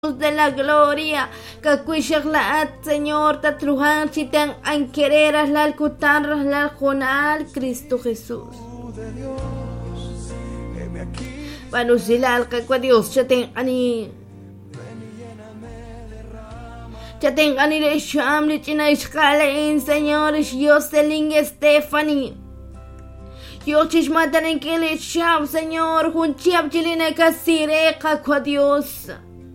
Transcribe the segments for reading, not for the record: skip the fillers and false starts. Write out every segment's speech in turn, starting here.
de la gloria, que la Señor, tatrujan chitan anquereras la alcutan la jonal Cristo Jesús. Vanusilal que Dios chaten ani. Chaten ani le sham le china iskale Señor Dios seling Stephanie. Yo chismatan en que le sham Señor junchiab chilina casire ca Dios.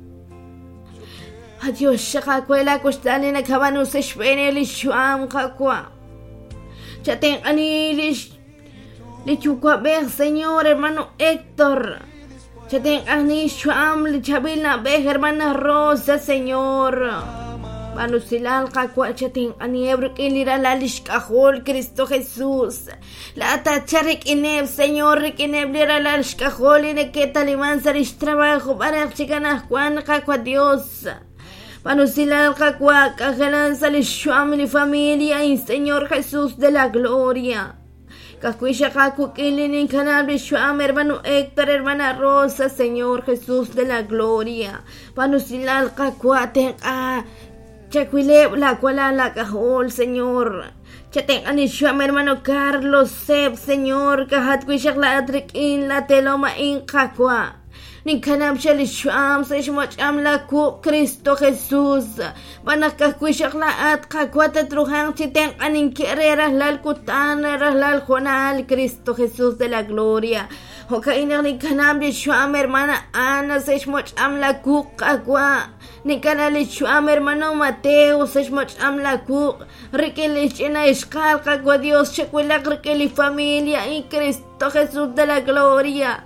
Adiós, shakakwela kostalina kabanu se shvene li shuam kakwa. Chaten ani li chukwa beh, Señor, hermano Héctor. Chaten ani shuam li chabilna beh, hermana Rosa, Señor. Manu silal kakwa chaten ani ebruk ilira la lishkahol Cristo Jesús. La tacharek ineb, Señor, ineb lira la lishkahol ine que taliman sarish trabajo para chicanas juan kakwa Dios. Panusilal kakwa, kajalan salishuam mi familia y Señor Jesús de la gloria. Kakuisha kaku kilin en canal shuam, hermano Héctor, hermana Rosa, Señor Jesús de la gloria. Panusilal kakwa ten a chakwile la cuala la cajol, Señor. Chaten anishuam, hermano Carlos Seb, Señor, kahatkuisha la atrikin la teloma in kakwa. Ni kanam shali shuam se shmoch am la ku Cristo Jesús. Banakakwishak la at kakwata truhan chiten anin kerera lal kutana lal jonal Cristo Jesús de la gloria. Hokaina ni kanam de shuam hermana Ana se shmoch am la ku kakwa. Ni kanali shuam hermano Mateo se shmoch am la ku. Rikeli chena iskal kakwa Dios chekwila rikeli familia y Cristo Jesús de la gloria.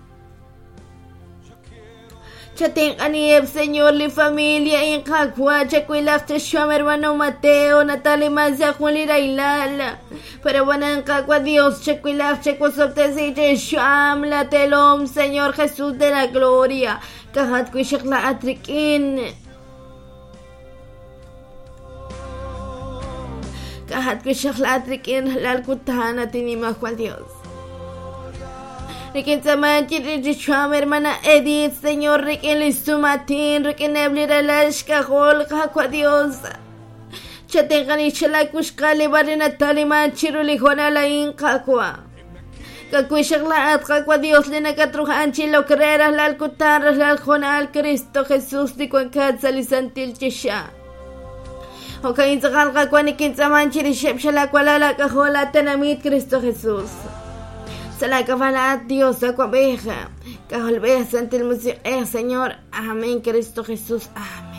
Chaten anieb, Señor, li familia en kakwa, chakwilak shuam hermano Mateo, Natalia Mazia, Juanira Ilala. Pero bueno, en kakwa Dios, chakwilak, chakwasopte shuam la telom, Señor Jesús de la gloria. Kahat kwishak la atrikin. Kahat kwishak la atrikin, la alcutana tinima cual Dios. Riquin Samanchi, Richuam, hermana Edith, Señor, Riquin Listumatin, Riquin Eblira Lashkahol, Kakwa Dios. Chatengan y Chalakushkali, Barina Taliman, Chiruli, Juanala, in Kakwa. Kakwishakla, Kakwa Dios, Lina Katruhan, Chilo, Carreras, la Alcutar, la Jonal, Cristo Jesús, de Cuencatzal y Santil Chisha. Okain Zagalga, Quanikin Samanchi, Rishep Shalakwala, Kajola, Tenamit, Cristo Jesús. Sala kafalat Dios acuabeja, que olvedas ante el museo, Señor, amén, Cristo Jesús, amén.